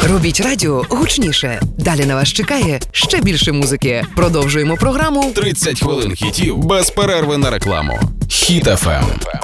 Робіть радіо гучніше. Далі на вас чекає ще більше музики. Продовжуємо програму 30 хвилин хітів без перерви на рекламу. Хіт FM.